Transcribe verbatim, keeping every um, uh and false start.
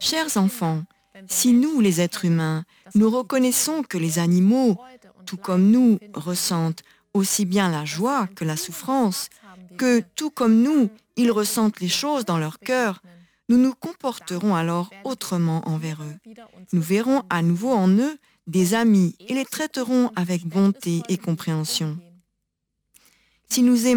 Chers enfants, si nous, les êtres humains, nous reconnaissons que les animaux, tout comme nous, ressentent aussi bien la joie que la souffrance, que tout comme nous, ils ressentent les choses dans leur cœur, nous nous comporterons alors autrement envers eux. Nous verrons à nouveau en eux des amis et les traiterons avec bonté et compréhension. Si nous